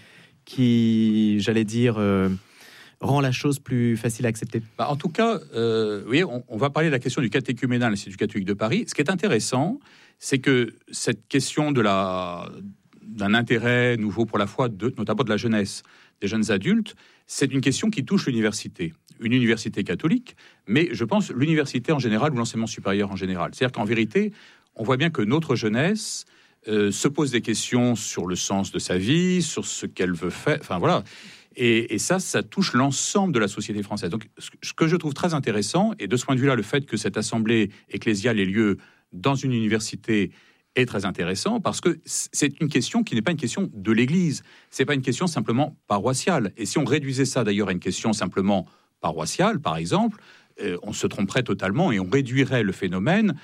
qui j'allais dire, euh, rend la chose plus facile à accepter ? Bah, en tout cas, euh, oui, on, on va parler de la question du catéchuménat à l'Institut catholique de Paris. Ce qui est intéressant, c'est que cette question de la, d'un intérêt nouveau pour la foi, de, notamment de la jeunesse, des jeunes adultes, c'est une question qui touche l'université. Une université catholique, mais je pense l'université en général ou l'enseignement supérieur en général. C'est-à-dire qu'en vérité, on voit bien que notre jeunesse euh, se pose des questions sur le sens de sa vie, sur ce qu'elle veut faire, enfin voilà. Et, et ça, ça touche l'ensemble de la société française. Donc, ce que je trouve très intéressant, et de ce point de vue-là, le fait que cette assemblée ecclésiale ait lieu dans une université est très intéressant parce que c'est une question qui n'est pas une question de l'Église, c'est pas une question simplement paroissiale. Et si on réduisait ça d'ailleurs à une question simplement paroissiale, par exemple, euh, on se tromperait totalement et on réduirait le phénomène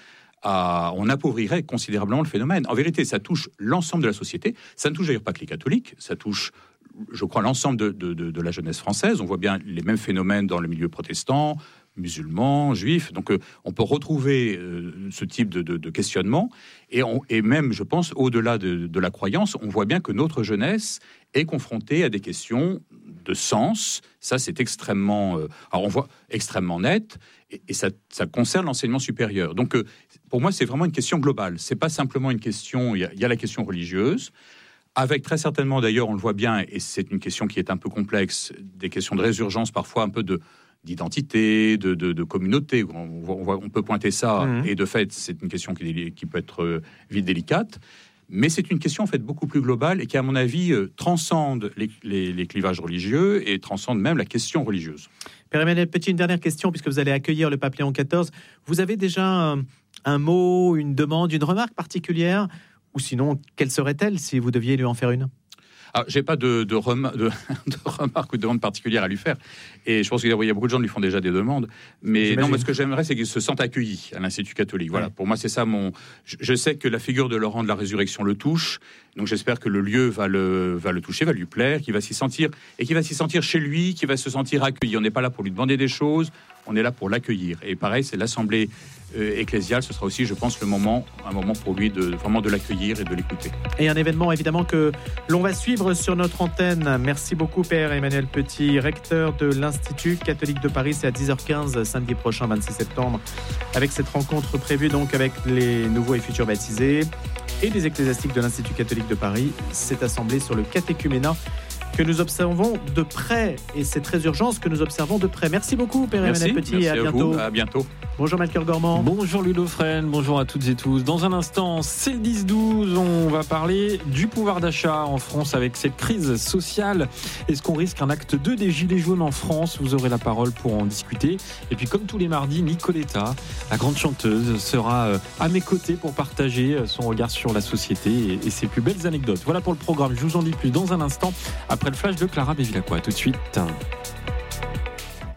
à, on appauvrirait considérablement le phénomène. En vérité, ça touche l'ensemble de la société. Ça ne touche d'ailleurs pas que les catholiques, ça touche, je crois, l'ensemble de, de, de, de la jeunesse française. On voit bien les mêmes phénomènes dans le milieu protestant, musulmans, juifs. Donc, euh, on peut retrouver euh, ce type de, de, de questionnement. Et, on, et même, je pense, au-delà de, de la croyance, on voit bien que notre jeunesse est confrontée à des questions de sens. Ça, c'est extrêmement, euh, alors on voit extrêmement net. Et, et ça, ça concerne l'enseignement supérieur. Donc, euh, pour moi, c'est vraiment une question globale. C'est pas simplement une question. Il y a, il y a la question religieuse. Avec très certainement, d'ailleurs, on le voit bien, et c'est une question qui est un peu complexe, des questions de résurgence, parfois un peu de d'identité, de, de, de communauté. On, on, voit, on peut pointer ça, mmh. et de fait, c'est une question qui, qui peut être euh, vite délicate, mais c'est une question en fait beaucoup plus globale et qui, à mon avis, euh, transcende les, les, les clivages religieux et transcende même la question religieuse. Père Emmanuel Petit, une dernière question, puisque vous allez accueillir le pape Léon quatorze. Vous avez déjà un, un mot, une demande, une remarque particulière, ou sinon, quelle serait-elle si vous deviez lui en faire une ? Alors, j'ai pas de, de, rem- de, de remarques ou de demande particulière à lui faire. Et je pense qu'il y a beaucoup de gens qui lui font déjà des demandes. Mais J'imagine. non, moi, ce que j'aimerais, c'est qu'ils se sentent accueillis à l'Institut catholique. Voilà. Ouais. Pour moi, c'est ça mon. Je, je sais que la figure de Laurent de la Résurrection le touche. Donc, j'espère que le lieu va le, va le toucher, va lui plaire, qu'il va s'y sentir. Et qu'il va s'y sentir chez lui, qu'il va se sentir accueilli. On n'est pas là pour lui demander des choses. On est là pour l'accueillir. Et pareil, c'est l'Assemblée euh, ecclésiale. Ce sera aussi, je pense, le moment, un moment pour lui de vraiment de l'accueillir et de l'écouter. Et un événement, évidemment, que l'on va suivre sur notre antenne. Merci beaucoup, Père Emmanuel Petit, recteur de l'Institut catholique de Paris. C'est à dix heures quinze, samedi prochain, vingt-six septembre, avec cette rencontre prévue donc avec les nouveaux et futurs baptisés et les ecclésiastiques de l'Institut catholique de Paris. Cette assemblée sur le catéchuménat que nous observons de près, et c'est très urgent ce que nous observons de près. Merci beaucoup, Père Emmanuel Petit, merci et à, à bientôt. Vous, à bientôt. Bonjour Melchior Gormand. Bonjour Ludo Fresne, bonjour à toutes et tous. Dans un instant, c'est le dix douze, on va parler du pouvoir d'achat en France avec cette crise sociale. Est-ce qu'on risque un acte deux des Gilets jaunes en France ? Vous aurez la parole pour en discuter. Et puis comme tous les mardis, Nicoletta, la grande chanteuse, sera à mes côtés pour partager son regard sur la société et ses plus belles anecdotes. Voilà pour le programme, je vous en dis plus dans un instant, après le flash de Clara Bevilacqua. Tout de suite.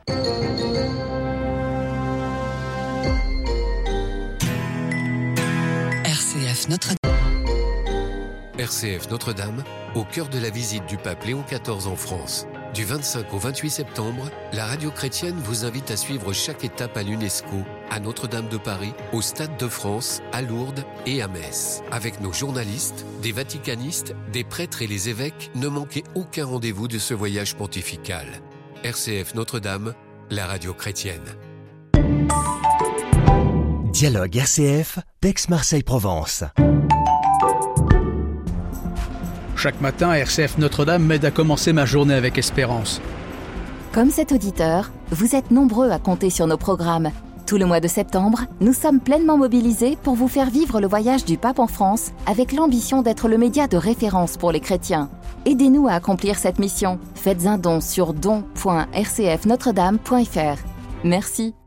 R C F Notre-Dame. R C F Notre-Dame, au cœur de la visite du pape Léon quatorze en France. Du vingt-cinq au vingt-huit septembre, la radio chrétienne vous invite à suivre chaque étape à l'UNESCO, à Notre-Dame de Paris, au Stade de France, à Lourdes et à Metz. Avec nos journalistes, des vaticanistes, des prêtres et les évêques, ne manquez aucun rendez-vous de ce voyage pontifical. R C F Notre-Dame, la radio chrétienne. Dialogue R C F, d'Aix-Marseille-Provence. Chaque matin, R C F Notre-Dame m'aide à commencer ma journée avec espérance. Comme cet auditeur, vous êtes nombreux à compter sur nos programmes. Tout le mois de septembre, nous sommes pleinement mobilisés pour vous faire vivre le voyage du pape en France avec l'ambition d'être le média de référence pour les chrétiens. Aidez-nous à accomplir cette mission. Faites un don sur don point r c f notre dame point f r. Merci.